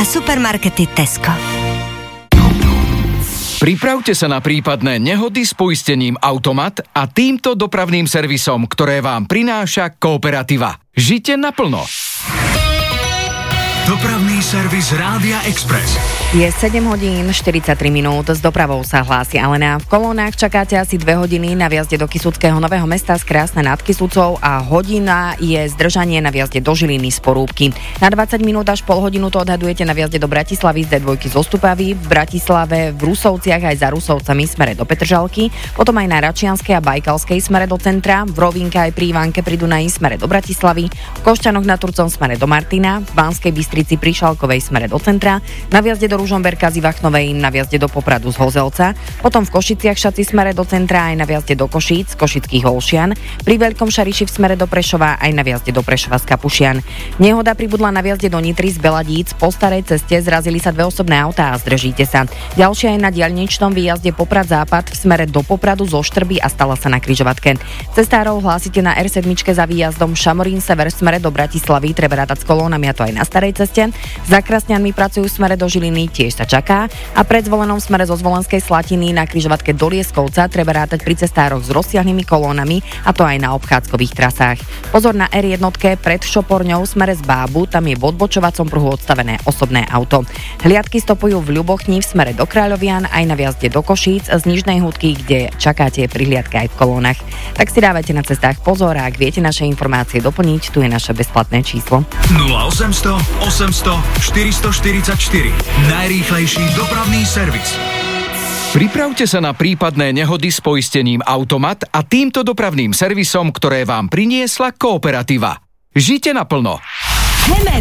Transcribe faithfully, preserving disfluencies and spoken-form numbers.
supermarkety Tesco. Pripravte sa na prípadné nehody s poistením Automat a týmto dopravným servisom, ktoré vám prináša Kooperativa. Žite naplno. Dopravný servis Rádia Express. Je sedem hodín štyridsaťtri minút, s dopravou sa hlási Alena. V kolónach čakáte asi dve hodiny na vjazde do Kysuckého Nového Mesta z Krásne nad Kysucou a hodina je zdržanie na vjazde do Žiliny z Porúbky. Na dvadsať minút až pol hodinu to odhadujete na vjazde do Bratislavy z dé dva zo Stupavy, v Bratislave, v Rusovciach aj za Rusovcami smere do Petržalky, potom aj na Račianskej a Bajkalskej smere do centra, v Rovinke aj pri Ivánke pri Dunaji smere do Bratislavy, v Košťanoch nad Turcom smere do Martina, v Banskej Bystrici pri Šalkovej smere do centra, na vjazde do Ružomberka z Ivachnovej, na vjazde do Popradu z Hozelca, potom v Košiciach Šaci smere do centra aj na vjazde do Košíc, Košických Olšian, pri Veľkom Šariši v smere do Prešova aj na vjazde do Prešova z Kapušian. Nehoda pribudla na vjazde do Nitry z Beladíc, po starej ceste zrazili sa dve osobné autá a zdržíte sa. Ďalšia je na diaľničnom výjazde Poprad Západ v smere do Popradu zo Štrby a stala sa na križovatke. Cestárov hlásite na er sedem za výjazdom Šamorín Sever v smere do Bratislavy, treba rátať s kolónami a to aj na starej ceste. Za Krasňanmi pracujú v smere do Žiliny, tiež sa čaká, a pred Zvolenom v smere zo Zvolenskej Slatiny na križovatke do Lieskovca treba rátať pri cestároch s rozsiahlými kolónami a to aj na obchádzkových trasách. Pozor na er jeden pred Šoporňou v smere z Bábu, tam je v odbočovacom pruhu odstavené osobné auto. Hliadky stopujú v Ľubochni v smere do Kráľovian aj na vjazde do Košíc z Nižnej Hudky, kde čakáte prihliadka aj v kolónach. Tak si dávajte na cestách pozor a ak viete naše informácie doplniť, tu je naše bezplatné číslo. nula osemsto osemsto štyristoštyridsaťštyri. Najrýchlejší dopravný servis. Pripravte sa na prípadné nehody s poistením Automat a týmto dopravným servisom, ktoré vám priniesla Kooperativa. Žite naplno.